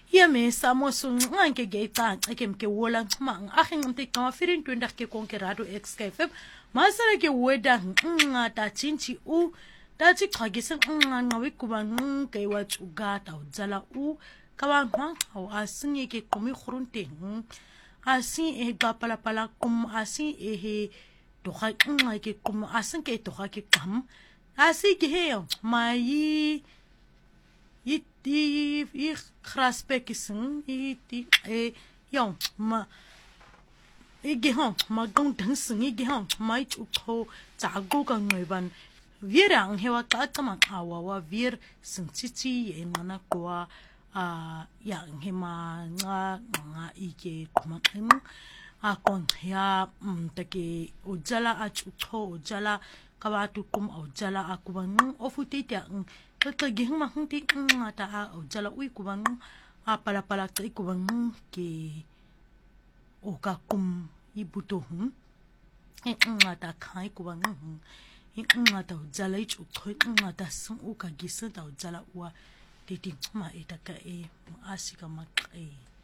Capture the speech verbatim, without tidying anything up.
ya me samo sung nganke ge ta ke mke wola ma akhe ngmte ka firin twenda ke konkerado xkf masara ke weda ngata chinchi u dati khagisa ngawi kuba ke wa tsuga ta udzala u kawa ngwa au asinye ke komi khurunte asi e gapala pala kum asi e he doha ngwa ke kum asin ke doha ke kam asi ke he mai i i i kraspekisen i i e yo ma i ge ha ma gong dang sing i ge ha mai chu tho cha go ka ngoi ban wir ang hewa ka ka ma awa wa wir sing chi chi e mana kwa a ya nge ma nga nga i ke kuma kem a kon ya ta ke ujala a chu tho ujala ka wa tu kum ujala a ku ban ofu te ta ka ge ma hung ti nga ta a ujala ui ku ban a pala pala ta ku ban ke o ka kum i buto hun e nga ta khai ku ban e nga ta ujala i chu tho nga ta sung o ka gi sa ta ujala wa ti ti ma e ta ka e asika ma e